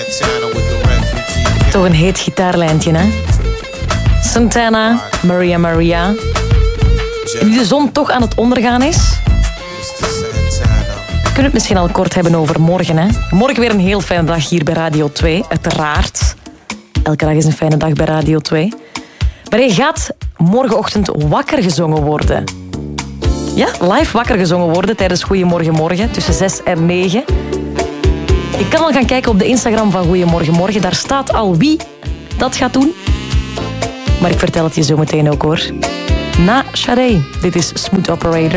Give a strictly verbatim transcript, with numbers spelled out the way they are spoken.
Toch een heet gitaarlijntje, hè? Santana, Maria Maria. Nu de zon toch aan het ondergaan is, we kunnen het misschien al kort hebben over morgen, hè? Morgen weer een heel fijne dag hier bij Radio twee, uiteraard. Elke dag is een fijne dag bij Radio twee. Maar je gaat morgenochtend wakker gezongen worden. Ja, live wakker gezongen worden tijdens Goeiemorgen Morgen, tussen zes en negen. Je kan al gaan kijken op de Instagram van Goeiemorgen Morgen. Daar staat al wie dat gaat doen. Maar ik vertel het je zo meteen ook, hoor. Na Sade. Dit is Smooth Operator.